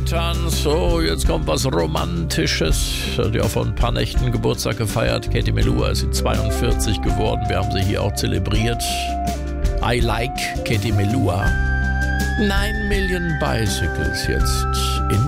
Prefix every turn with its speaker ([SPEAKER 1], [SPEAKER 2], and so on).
[SPEAKER 1] getan. So, jetzt kommt was Romantisches. Hat ja vor ein paar Nächten Geburtstag gefeiert. Katie Melua ist 42 geworden. Wir haben sie hier auch zelebriert. I like Katie Melua. 9 Million Bicycles jetzt in